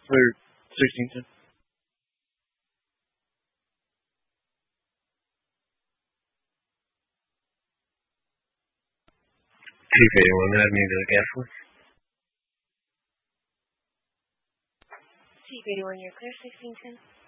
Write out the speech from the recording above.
for 1610. Chief 81, have me to the gas one. Chief 81, you're clear, 1610.